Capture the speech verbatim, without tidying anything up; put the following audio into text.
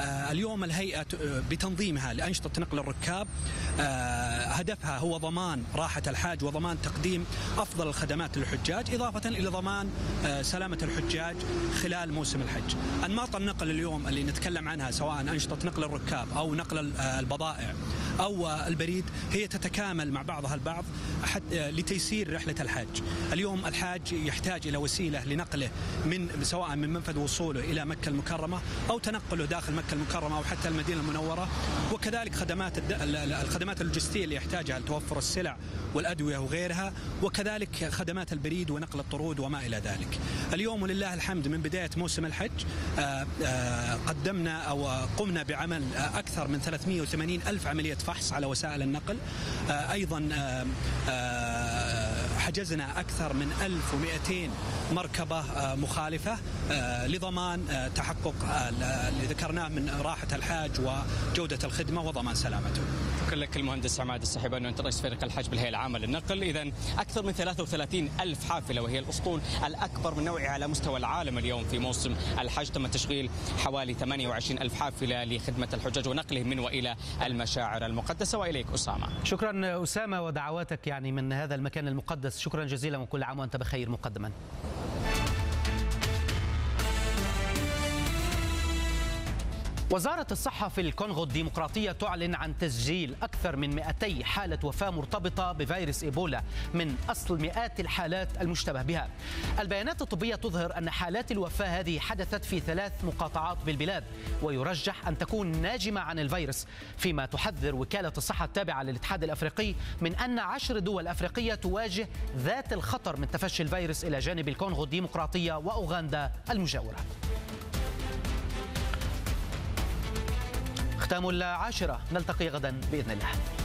اليوم الهيئة بتنظيمها لأنشطة نقل الركاب هدفها هو ضمان راحة الحاج وضمان تقديم أفضل الخدمات للحجاج، إضافة إلى ضمان سلامة الحجاج خلال موسم الحج. أنماط النقل اليوم اللي نتكلم عنها سواء أنشطة نقل الركاب أو نقل البضائع أو البريد هي تتكامل مع بعضها البعض لتيسير رحلة الحاج. اليوم الحاج يحتاج إلى وسيلة لنقله من سواء من منفذ وصوله إلى مكة المكرمة أو تنقله داخل مكة المكرمة أو حتى المدينة المنورة، وكذلك خدمات الخدمات اللوجستية اللي يحتاجها لتوفر السلع والأدوية وغيرها، وكذلك خدمات البريد ونقل الطرود وما إلى ذلك. اليوم ولله الحمد من بداية موسم الحج قدمنا أو قمنا بعمل أكثر من ثلاثمئة وثمانين ألف عملية فحص على وسائل النقل. أيضا حجزنا أكثر من ألف ومئتين مركبة مخالفة لضمان تحقق اللي ذكرناه من راحة الحاج وجودة الخدمة وضمان سلامته. شكرا لك المهندس عماد الصحيباني وأنت رئيس فريق الحج بالهيئة العامة للنقل. إذا أكثر من ثلاثة وثلاثين ألف حافلة وهي الأسطول الأكبر من نوعها على مستوى العالم اليوم في موسم الحج. تم تشغيل حوالي ثمانية وعشرين ألف حافلة لخدمة الحجاج ونقلهم من وإلى المشاعر المقدسة. وإليك أسامة. شكرا أسامة ودعواتك يعني من هذا المكان المقدس، شكرا جزيلا وكل عام وأنت بخير مقدما. وزارة الصحة في الكونغو الديمقراطية تعلن عن تسجيل أكثر من مئتي حالة وفاة مرتبطة بفيروس إيبولا من أصل مئات الحالات المشتبه بها. البيانات الطبية تظهر أن حالات الوفاة هذه حدثت في ثلاث مقاطعات بالبلاد، ويرجح أن تكون ناجمة عن الفيروس، فيما تحذر وكالة الصحة التابعة للاتحاد الأفريقي من أن عشر دول أفريقية تواجه ذات الخطر من تفشي الفيروس إلى جانب الكونغو الديمقراطية وأوغندا المجاورة. ختام العاشرة، نلتقي غدا بإذن الله.